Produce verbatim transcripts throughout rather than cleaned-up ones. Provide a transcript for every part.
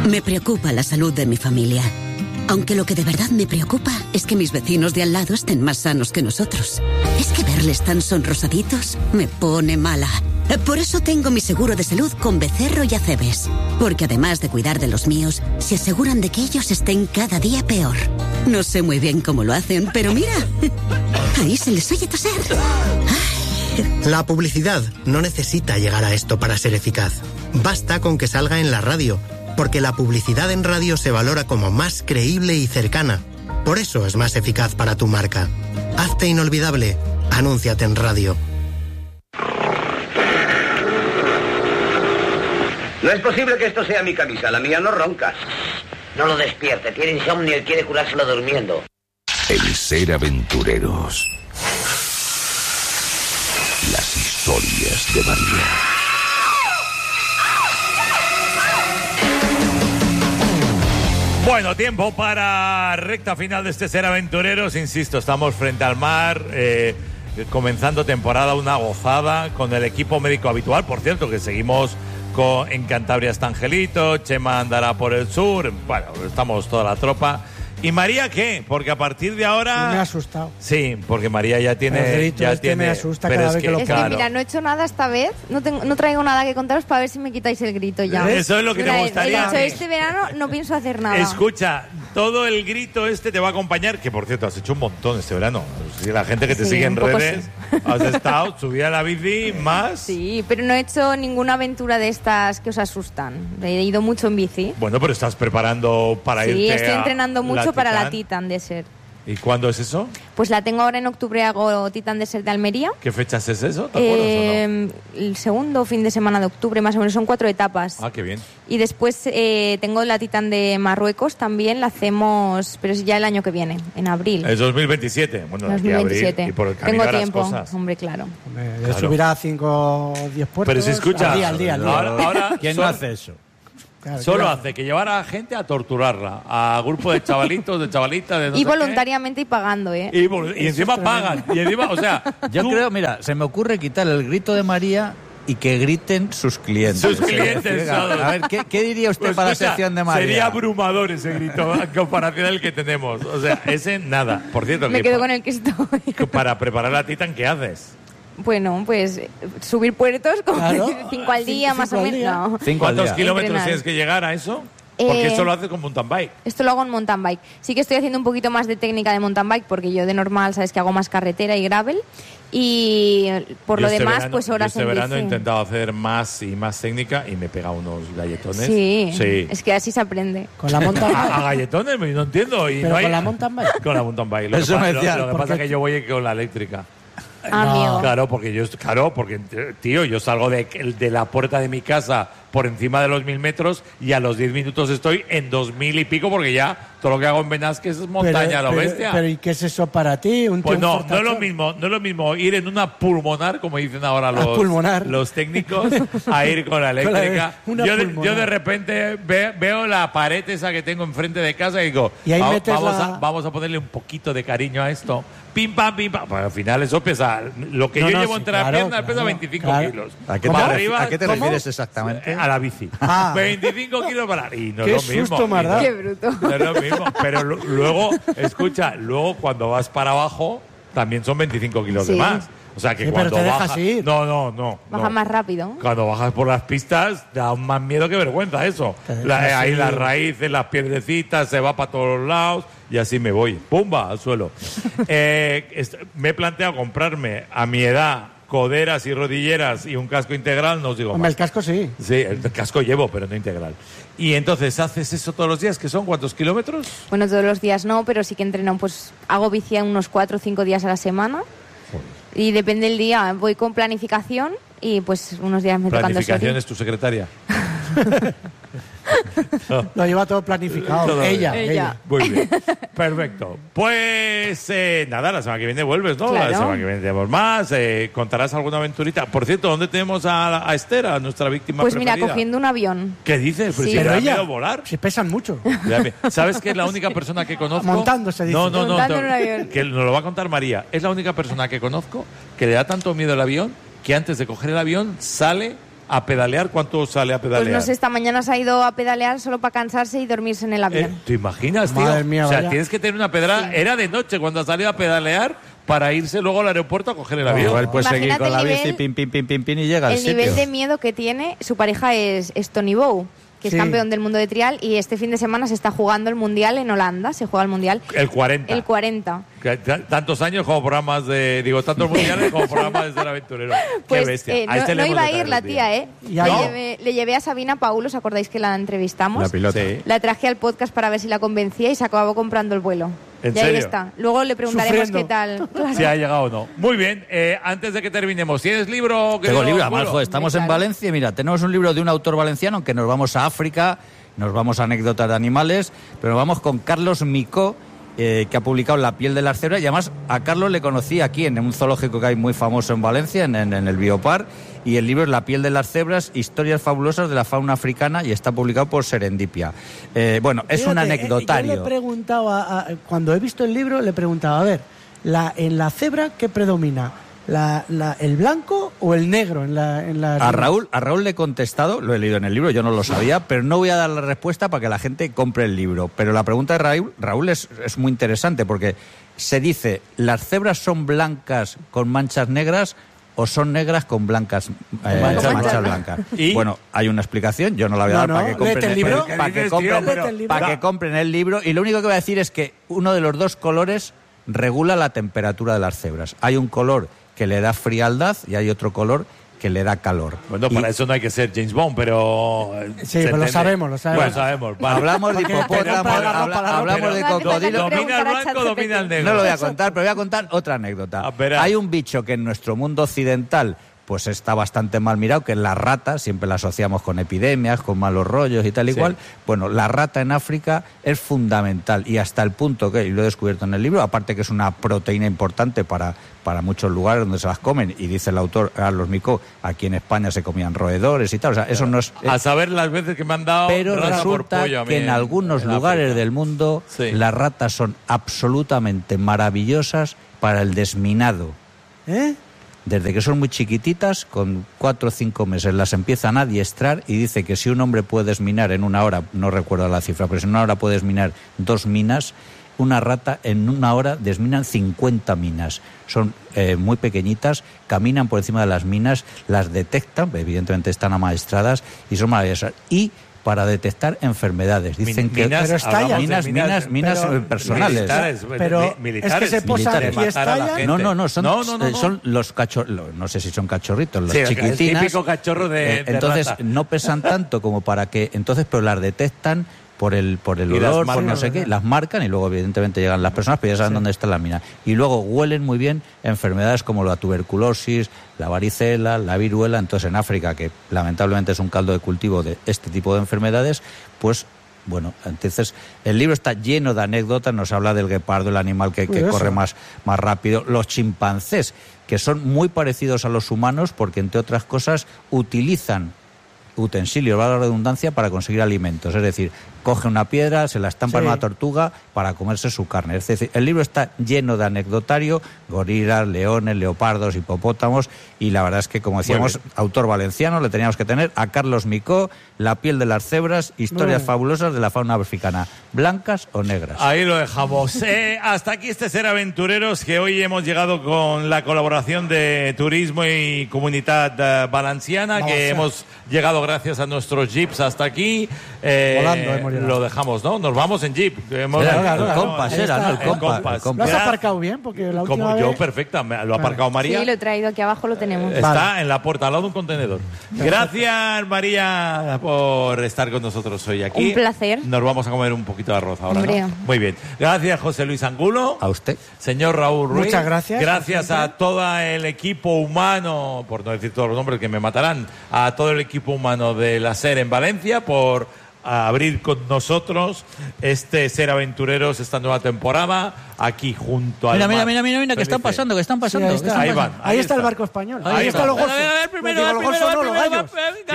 Me preocupa la salud de mi familia. Aunque lo que de verdad me preocupa es que mis vecinos de al lado estén más sanos que nosotros. Es que verles tan sonrosaditos me pone mala. Por eso tengo mi seguro de salud con Becerro y Acebes. Porque además de cuidar de los míos, se aseguran de que ellos estén cada día peor. No sé muy bien cómo lo hacen, pero mira, ahí se les oye toser. Ay. La publicidad no necesita llegar a esto para ser eficaz. Basta con que salga en la radio. Porque la publicidad en radio se valora como más creíble y cercana. Por eso es más eficaz para tu marca. Hazte inolvidable. Anúnciate en radio. No es posible que esto sea mi camisa. La mía no ronca. No lo despierte. Tiene insomnio y quiere curárselo durmiendo. El ser aventureros. Las historias de María. Bueno, tiempo para recta final de este Ser Aventureros. Insisto, estamos frente al mar, eh, comenzando temporada, una gozada con el equipo médico habitual. Por cierto, que seguimos con, en Cantabria está Angelito, Chema andará por el sur. Bueno, estamos toda la tropa. ¿Y María qué? Porque a partir de ahora... Me ha asustado. Sí, porque María ya tiene... El grito ya este tiene... me asusta cada vez que, que lo Es que, claro. mira, no he hecho nada esta vez. No, tengo, no traigo nada que contaros para ver si me quitáis el grito ya. Eso es lo que Mira, te gustaría. He dicho, este verano no pienso hacer nada. Escucha, todo el grito este te va a acompañar, que por cierto has hecho un montón este verano. Si la gente que te Sí, sigue en un poco redes, sí. has estado, subida a la bici, más... Sí, pero no he hecho ninguna aventura de estas que os asustan. He ido mucho en bici. Bueno, pero estás preparando para Sí, irte estoy a entrenando mucho la para la Titan. Titan Desert. ¿Y cuándo es eso? Pues la tengo ahora en octubre, hago Titan Desert de Almería. ¿Qué fechas es eso? ¿Te acuerdas Eh, o no? El segundo fin de semana de octubre, más o menos, son cuatro etapas. Ah, qué bien. Y después eh, tengo la Titan de Marruecos, también la hacemos, pero es ya el año que viene, en abril. Es dos mil veintisiete. Bueno, de aquí dos a mil abril, veintisiete. y por el camino Tengo harás tiempo, cosas. hombre, claro. Hombre, de Claro. subir a cinco o diez puertos. Pero si escucha, Al día, al día, al día. ahora, ahora ¿Quién solo- no hace eso? Claro, Solo claro. hace que llevar a la gente a torturarla, a grupo de chavalitos, de chavalitas, de no Y sé qué. voluntariamente y pagando, ¿eh? Y, vol- y encima pagan. Y encima, o sea, Yo tú- creo, mira, se me ocurre quitar el grito de María y que griten sus clientes. Sus Es clientes, decir, todos. A ver, ¿qué, qué diría usted Pues para escucha, la sección de María? sería abrumador ese grito en comparación al que tenemos. O sea, ese nada. Por cierto, Me que quedo pa- con el que estoy. que para preparar la Titan, ¿qué haces? Bueno, pues eh, subir puertos, como Claro. cinco al día, Cinco más o al menos. día. No. Cinco al ¿Cuántos día. kilómetros Entrenar. tienes que llegar a eso? Porque Eh, eso lo haces con mountain bike. Esto lo hago en mountain bike. Sí que estoy haciendo un poquito más de técnica de mountain bike porque yo de normal, sabes que hago más carretera y gravel. Y por Yo lo este demás, verano- pues yo horas este en verano he bici. intentado hacer más y más técnica y me he pegado unos galletones. Sí, Sí. es que así se aprende. Con la mountain A, a bike. galletones, no entiendo. Y Pero no hay... con la mountain bike. Con la mountain bike. Lo Eso que, pa- me lo- decía, lo que porque- pasa es que yo voy con la eléctrica. Amigo. Claro, porque yo, claro, porque, tío, yo salgo de, de la puerta de mi casa por encima de los mil metros y a los diez minutos estoy en dos mil y pico porque ya todo lo que hago en Benasques es montaña a lo pero, bestia. Pero ¿y qué es eso para ti? Un Pues tío, un no, no es lo fortachón. mismo, no es lo mismo ir en una pulmonar, como dicen ahora Una los, pulmonar. los técnicos, a ir con la Con la de- eléctrica. una yo, de, pulmonar. yo de repente ve- veo la pared esa que tengo enfrente de casa y digo, Y ahí "Va- metes vamos, la- a, vamos a ponerle un poquito de cariño a esto. Pim, pam, pim, pam. Pues al final eso pesa, lo que No, yo no, llevo sí, entre las claro, piernas pesa claro, veinticinco claro. kilos. ¿A qué te, Para ref- arriba, a qué te ¿cómo? refieres exactamente? A la bici. Ah. veinticinco kilos para... Y no Qué es lo mismo. susto me has y no- dado. Qué bruto. no es lo mismo, pero lu- luego, escucha, luego cuando vas para abajo, también son veinticinco kilos de Sí. más. O sea que Sí, pero cuando te dejas bajas... ir. No, no, no. Baja no. más rápido. Cuando bajas por las pistas, da más miedo que vergüenza eso. Te dejas La- ahí ir. las raíces, las piedrecitas, se va para todos los lados y así me voy. ¡Pumba! Al suelo. Eh, est- me he planteado comprarme a mi edad coderas y rodilleras y un casco integral, no os digo Hombre, más. el casco sí. Sí, el casco llevo, pero no integral. Y entonces, ¿haces eso todos los días? ¿Que son cuántos kilómetros? Bueno, todos los días no, pero sí que entreno, pues hago bici unos cuatro o cinco días a la semana. Y depende del día, voy con planificación y pues unos días me tocan dos Planificación horas. es tu secretaria. Lo lleva todo planificado. Todo ella, bien. ella. Muy bien. Perfecto. Pues eh, nada, la semana que viene vuelves, ¿no? Claro. La semana que viene tenemos más. Eh, ¿Contarás alguna aventurita? Por cierto, ¿dónde tenemos a, a Esther, a nuestra víctima Pues mira, preferida? cogiendo un avión. ¿Qué dices? Pues Sí. si me Pero da ella, miedo volar. si pesan mucho. ¿Sabes que es la única persona que conozco? Montando, se dice. No, no, no. Montando te- en un avión. Que nos lo va a contar María. Es la única persona que conozco que le da tanto miedo el avión que antes de coger el avión sale a pedalear. ¿Cuánto sale a pedalear? Pues no sé, esta mañana se ha ido a pedalear solo para cansarse y dormirse en el avión. Eh, ¿Te imaginas, tío? Madre mía, o sea, vaya. tienes que tener una pedrada. Sí. Era de noche cuando ha salido a pedalear para irse luego al aeropuerto a coger el avión. Igual puedes seguir Imagínate con la el bici, nivel- pim, pim, pim, pim, pim, y llega al El sitio. nivel de miedo que tiene, su pareja es, es Tony Bow, que Sí. es campeón del mundo de trial, y este fin de semana se está jugando el Mundial en Holanda, se juega el Mundial. El cuarenta. El cuarenta. Que t- Tantos años como programas de... Digo, tantos mundiales como programas de Ser Aventurero. Pues Qué bestia. eh, A no, este le no hemos iba a de ir traer la un día. tía, ¿eh? Ya Le no. llevé, le llevé a Sabina Paulo, ¿os acordáis que la entrevistamos? La pilota. Sí. La traje al podcast para ver si la convencía y se acabó comprando el vuelo. ¿En y ahí serio? está. Luego le preguntaremos Sufriendo. qué tal. Claro. Si ha llegado o no. Muy bien, eh, antes de que terminemos, ¿tienes libro? Tengo querido libro, Angulo? además, joder, estamos Claro. en Valencia y mira, tenemos un libro de un autor valenciano que nos vamos a África, nos vamos a anécdotas de animales, pero vamos con Carlos Micó, eh, que ha publicado La piel de las cebras, y además a Carlos le conocí aquí en un zoológico que hay muy famoso en Valencia, en, en- en el Biopar, y el libro es La piel de las cebras, historias fabulosas de la fauna africana, y está publicado por Serendipia. Eh, bueno, es un Fíjate, eh, anecdotario. Yo le he preguntado, a- a- cuando he visto el libro, le he preguntado, a ver, la, en la cebra, ¿qué predomina? La, la, ¿El blanco o el negro? En la, en la... A Raúl, a Raúl le he contestado, lo he leído en el libro, yo no lo sabía, pero no voy a dar la respuesta para que la gente compre el libro. Pero la pregunta de Raúl, Raúl es, es muy interesante porque se dice, ¿las cebras son blancas con manchas negras o son negras con blancas eh, manchas manchas, blancas? blancas? ¿Y? Bueno, hay una explicación, yo no la voy a No, dar no, para que compren léete el libro. para ¿Qué que dices, compren, tío? Léete el libro. para que compren el libro, y lo único que voy a decir es que uno de los dos colores regula la temperatura de las cebras. Hay un color que le da frialdad y hay otro color que le da calor. Bueno, Y para eso no hay que ser James Bond, pero... eh, Sí, se pues lo entiende. sabemos, lo sabemos. Bueno, sabemos. Vale. Hablamos de Que- que no hipopótamos, paga la habla- ropa, la hablamos ropa. de No hace falta cocodrilo. que Domina el preguntar a blanco, ChatGPT. domina el negro. No lo voy a contar, pero voy a contar otra anécdota. Ah, verás. Hay un bicho que en nuestro mundo occidental pues está bastante mal mirado, que es la rata, siempre la asociamos con epidemias, con malos rollos y tal y Sí. cual. Bueno, la rata en África es fundamental y hasta el punto que, y lo he descubierto en el libro, aparte que es una proteína importante para, para muchos lugares donde se las comen, y dice el autor Carlos Micó, aquí en España se comían roedores y tal, o sea, eso no es... A saber las veces que me han dado Pero rata por resulta pollo a mí que en algunos en lugares África. del mundo Sí. las ratas son absolutamente maravillosas para el desminado. ¿Eh? Desde que son muy chiquititas, con cuatro o cinco meses las empiezan a adiestrar, y dice que si un hombre puede desminar en una hora, no recuerdo la cifra, pero si en una hora puede desminar dos minas, una rata en una hora desminan cincuenta minas. Son eh, muy pequeñitas, caminan por encima de las minas, las detectan, evidentemente están amaestradas y son maravillosas. Y para detectar enfermedades. Dicen Min- que minas, Pero estallan. hablamos de minas, minas, minas pero- eh, personales. Militares, Pero mi- es militares, que se posan militares, y matar a la estallan. gente. No, no, no, son, no, no, no, eh, no. son los cachorros, no sé si son cachorritos, los Sí, el chiquitinas. típico cachorro de- Eh, de entonces rata. no pesan tanto como para que, entonces, pero las detectan por el por el Y las olor, por marcan. no sé qué, las marcan y luego evidentemente llegan las personas, pero ya saben dónde está la mina. Y luego huelen muy bien enfermedades como la tuberculosis, la varicela, la viruela. Entonces en África, que lamentablemente es un caldo de cultivo de este tipo de enfermedades, pues bueno, entonces el libro está lleno de anécdotas, nos habla del guepardo, el animal que, que Eso. corre más, más rápido, los chimpancés, que son muy parecidos a los humanos porque, entre otras cosas, utilizan utensilios, valga la redundancia, para conseguir alimentos. Es decir, coge una piedra, se la estampa en Sí. una tortuga para comerse su carne. Es decir, el libro está lleno de anecdotario, gorilas, leones, leopardos, hipopótamos, y la verdad es que, como decíamos, bien. autor valenciano, le teníamos que tener a Carlos Micó, La piel de las cebras, historias bien. fabulosas de la fauna africana, blancas o negras. Ahí lo dejamos. Eh, hasta aquí este Ser Aventureros, que hoy hemos llegado con la colaboración de Turismo y Comunidad eh, Valenciana, que Valenciana. hemos llegado gracias a nuestros jeeps hasta aquí. Eh, Volando hemos llegado. lo dejamos, ¿no? Nos vamos en jeep. Hemos- Era claro, el claro. compas, Ahí era, ¿no? El está. El compas. compas. el compas. ¿Lo has Verás- aparcado bien? Porque la última Como vez... yo, perfecta. Me- Lo ha aparcado María. Sí, lo he traído aquí abajo, lo tenemos. Está Vale. en la puerta, al lado de un contenedor. Gracias, María, por estar con nosotros hoy aquí. Un placer. Nos vamos a comer un poquito de arroz ahora, Hombre. ¿no? Muy bien. Gracias, José Luis Angulo. A usted. Señor Raúl Ruiz. Muchas gracias. Gracias a todo el equipo humano, por no decir todos los nombres que me matarán, a todo el equipo humano de la SER en Valencia por abrir con nosotros este Ser Aventureros, esta nueva temporada, aquí junto al Mira, mira, mar. mira, mira, mira, que están Felices. pasando, que están Sí, pasando. ahí que está, están Ahí pasando. van. Ahí ahí está el está. barco español. Ahí Ahí, está. están los golfos. A ver, a ver, primero, Digo, los golfos no, los gallos.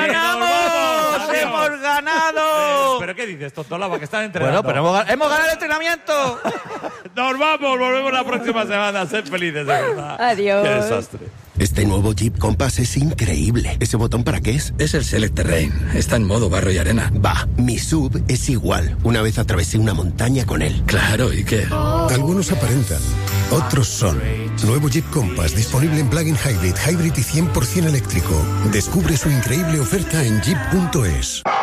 ¡Ganamos! Adiós. ¡Hemos ganado! ¿Pero qué dices, Tontolaba? Que están entrenando. Bueno, pero hemos, gan- hemos ganado el entrenamiento. Nos vamos, volvemos la próxima semana. Sed felices, de verdad. Adiós. Qué desastre. Este nuevo Jeep Compass es increíble. ¿Ese botón para qué es? Es el Select Terrain. Está en modo barro y arena. Va, mi sub es igual. Una vez atravesé una montaña con él. Claro, ¿y qué? Algunos aparentan, otros son. Nuevo Jeep Compass disponible en plug-in hybrid, hybrid y cien por ciento eléctrico. Descubre su increíble oferta en jeep punto es.